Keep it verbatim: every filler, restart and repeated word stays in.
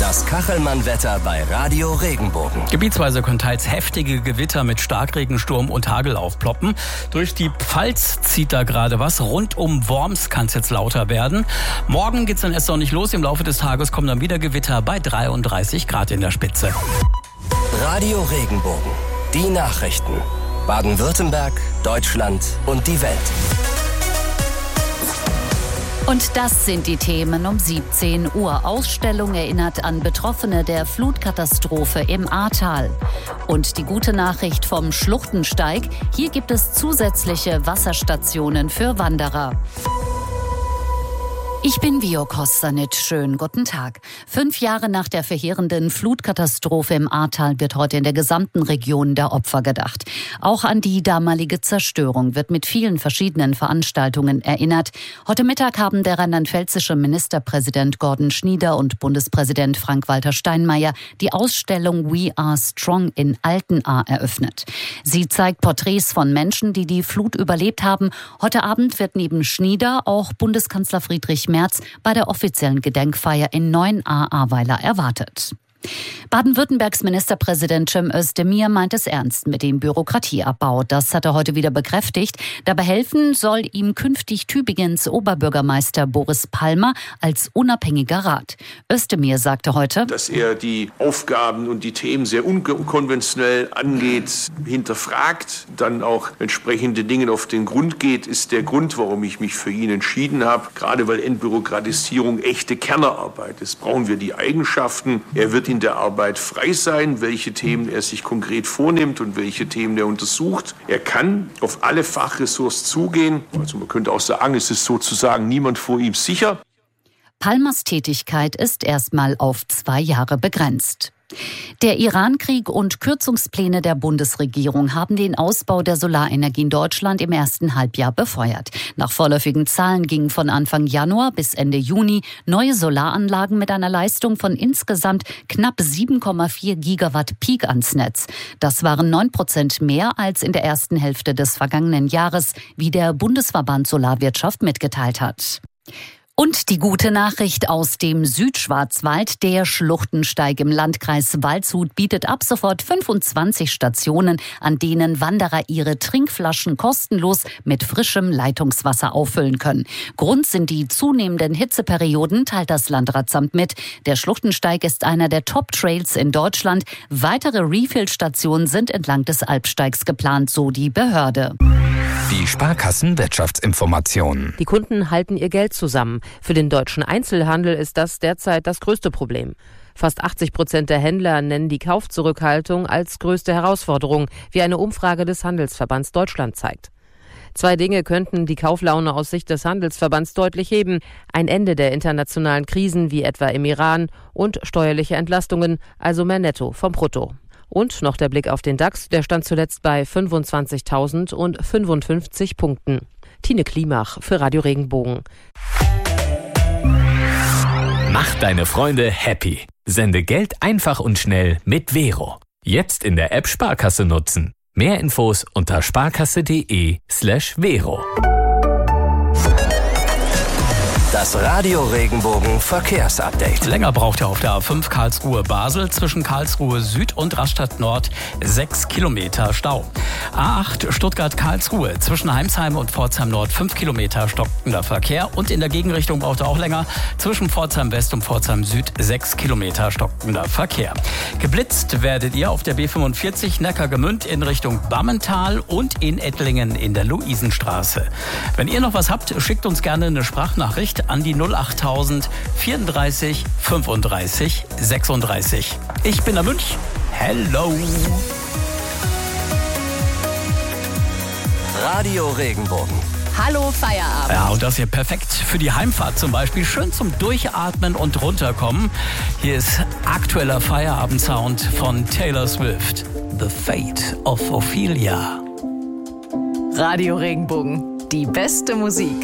Das Kachelmann-Wetter bei Radio Regenbogen. Gebietsweise können teils heftige Gewitter mit Starkregen, Sturm und Hagel aufploppen. Durch die Pfalz zieht da gerade was. Rund um Worms kann es jetzt lauter werden. Morgen geht es dann erst noch nicht los. Im Laufe des Tages kommen dann wieder Gewitter bei dreiunddreißig Grad in der Spitze. Radio Regenbogen. Die Nachrichten. Baden-Württemberg, Deutschland und die Welt. Und das sind die Themen um siebzehn Uhr. Ausstellung erinnert an Betroffene der Flutkatastrophe im Ahrtal. Und die gute Nachricht vom Schluchtensteig. Hier gibt es zusätzliche Wasserstationen für Wanderer. Ich bin Vio Kostanic. Schönen guten Tag. Fünf Jahre nach der verheerenden Flutkatastrophe im Ahrtal wird heute in der gesamten Region der Opfer gedacht. Auch an die damalige Zerstörung wird mit vielen verschiedenen Veranstaltungen erinnert. Heute Mittag haben der rheinland-pfälzische Ministerpräsident Gordon Schnieder und Bundespräsident Frank-Walter Steinmeier die Ausstellung We Are Strong in Altenahr eröffnet. Sie zeigt Porträts von Menschen, die die Flut überlebt haben. Heute Abend wird neben Schnieder auch Bundeskanzler Friedrich Merz bei der offiziellen Gedenkfeier in Neuenahr-Ahrweiler erwartet. Baden-Württembergs Ministerpräsident Cem Özdemir meint es ernst mit dem Bürokratieabbau. Das hat er heute wieder bekräftigt. Dabei helfen soll ihm künftig Tübingens Oberbürgermeister Boris Palmer als unabhängiger Rat. Özdemir sagte heute, dass er die Aufgaben und die Themen sehr unkonventionell angeht, hinterfragt, dann auch entsprechende Dinge auf den Grund geht, ist der Grund, warum ich mich für ihn entschieden habe. Gerade weil Entbürokratisierung echte Kernarbeit ist, brauchen wir die Eigenschaften. Er wird in der Arbeit frei sein, welche Themen er sich konkret vornimmt und welche Themen er untersucht. Er kann auf alle Fachressorts zugehen. Also man könnte auch sagen, es ist sozusagen niemand vor ihm sicher. Palmers Tätigkeit ist erstmal auf zwei Jahre begrenzt. Der Iran-Krieg und Kürzungspläne der Bundesregierung haben den Ausbau der Solarenergie in Deutschland im ersten Halbjahr befeuert. Nach vorläufigen Zahlen gingen von Anfang Januar bis Ende Juni neue Solaranlagen mit einer Leistung von insgesamt knapp sieben Komma vier Gigawatt Peak ans Netz. Das waren neun Prozent mehr als in der ersten Hälfte des vergangenen Jahres, wie der Bundesverband Solarwirtschaft mitgeteilt hat. Und die gute Nachricht aus dem Südschwarzwald. Der Schluchtensteig im Landkreis Waldshut bietet ab sofort fünfundzwanzig Stationen, an denen Wanderer ihre Trinkflaschen kostenlos mit frischem Leitungswasser auffüllen können. Grund sind die zunehmenden Hitzeperioden, teilt das Landratsamt mit. Der Schluchtensteig ist einer der Top-Trails in Deutschland. Weitere Refill-Stationen sind entlang des Alpsteigs geplant, so die Behörde. Die Sparkassen-Wirtschaftsinformationen. Die Kunden halten ihr Geld zusammen. Für den deutschen Einzelhandel ist das derzeit das größte Problem. Fast achtzig Prozent der Händler nennen die Kaufzurückhaltung als größte Herausforderung, wie eine Umfrage des Handelsverbands Deutschland zeigt. Zwei Dinge könnten die Kauflaune aus Sicht des Handelsverbands deutlich heben. Ein Ende der internationalen Krisen wie etwa im Iran und steuerliche Entlastungen, also mehr Netto vom Brutto. Und noch der Blick auf den DAX, der stand zuletzt bei fünfundzwanzigtausendfünfundfünfzig Punkten. Tine Klimach für Radio Regenbogen. Mach deine Freunde happy. Sende Geld einfach und schnell mit Vero. Jetzt in der App Sparkasse nutzen. Mehr Infos unter sparkasse.de slash Vero. Das Radio Regenbogen Verkehrsupdate. Länger braucht er auf der A fünf Karlsruhe-Basel zwischen Karlsruhe Süd und Rastatt Nord sechs Kilometer Stau. A acht Stuttgart-Karlsruhe zwischen Heimsheim und Pforzheim Nord fünf Kilometer stockender Verkehr. Und in der Gegenrichtung braucht er auch länger zwischen Pforzheim West und Pforzheim Süd sechs Kilometer stockender Verkehr. Geblitzt werdet ihr auf der B fünfundvierzig Neckargemünd in Richtung Bammental und in Ettlingen in der Luisenstraße. Wenn ihr noch was habt, schickt uns gerne eine Sprachnachricht an die null achttausend vierunddreißig fünfunddreißig sechsunddreißig. Ich bin der Münch. Hello. Radio Regenbogen. Hallo Feierabend. Ja, und das hier perfekt für die Heimfahrt zum Beispiel. Schön zum Durchatmen und runterkommen. Hier ist aktueller Feierabendsound von Taylor Swift. The Fate of Ophelia. Radio Regenbogen. Die beste Musik.